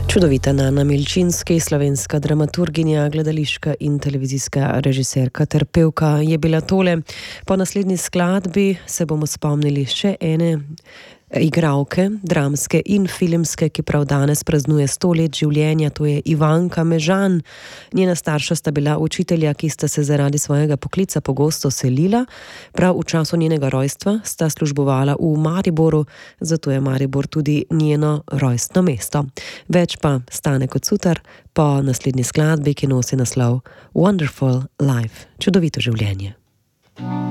Čudovita Nana Milčinski, slovenska dramaturginja, gledališka in televizijska režiserka ter pevka je bila tole. Po naslednji skladbi se bomo spomnili še ene igralke, dramske in filmske, ki prav danes praznuje 100 let življenja, to je Ivanka Mežan. Njena starša sta bila učitelja, ki sta se zaradi svojega poklica pogosto selila. Prav v času njenega rojstva sta službovala v Mariboru, zato je Maribor tudi njeno rojstno mesto. Več pa Stane Kocutar po naslednji skladbi, ki nosi naslov Wonderful Life, čudovito življenje.